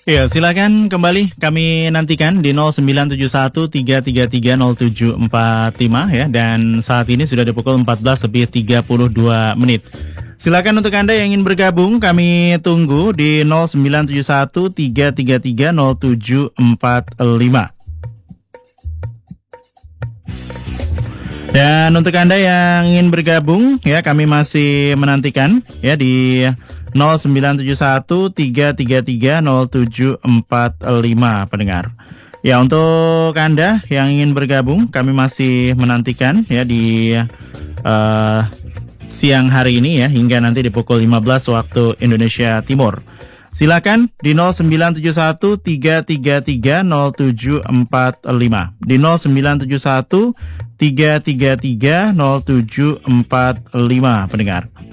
Ya, silakan kembali kami nantikan di 0971 333 0745 ya, dan saat ini sudah di pukul 14:32. Silakan untuk Anda yang ingin bergabung, kami tunggu di 0971 333 0745. Dan untuk Anda yang ingin bergabung ya, kami masih menantikan ya di 0971 333 0745 pendengar. Ya, untuk Anda yang ingin bergabung, kami masih menantikan ya di siang hari ini ya, hingga nanti di pukul 15 waktu Indonesia Timur. Silakan di 0971 333 0745, di 0971 333 0745 pendengar.